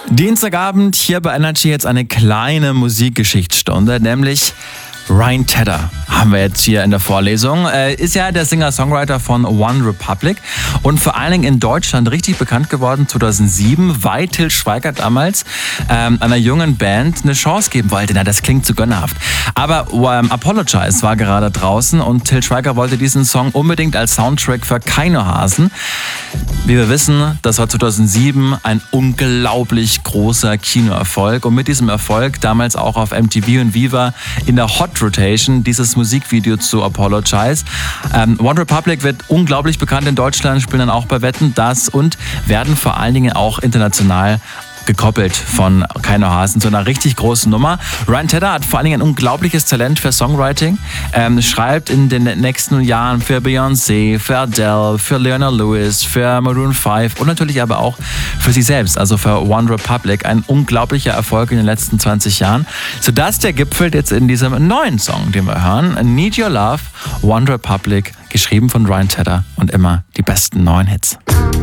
Dienstagabend hier bei Energy jetzt eine kleine Musikgeschichtsstunde, nämlich Ryan Tedder haben wir jetzt hier in der Vorlesung. Ist ja der Singer-Songwriter von OneRepublic und vor allen Dingen in Deutschland richtig bekannt geworden 2007, weil Til Schweiger damals einer jungen Band eine Chance geben wollte. Na, das klingt zu gönnerhaft. Aber Apologize war gerade draußen und Til Schweiger wollte diesen Song unbedingt als Soundtrack für Keinohasen. Wie wir wissen, das war 2007 ein unglaublich großer Kinoerfolg und mit diesem Erfolg damals auch auf MTV und Viva in der Hot Rotation dieses Musikvideo zu Apologize. OneRepublic wird unglaublich bekannt in Deutschland, spielen dann auch bei Wetten, das und werden vor allen Dingen auch international gekoppelt von Keinohasen zu einer richtig großen Nummer. Ryan Tedder hat vor allen Dingen ein unglaubliches Talent für Songwriting, schreibt in den nächsten Jahren für Beyoncé, für Adele, für Leona Lewis, für Maroon 5 und natürlich aber auch für sich selbst, also für OneRepublic. Ein unglaublicher Erfolg in den letzten 20 Jahren, sodass der gipfelt jetzt in diesem neuen Song, den wir hören, Need Your Love, OneRepublic, geschrieben von Ryan Tedder und immer die besten neuen Hits.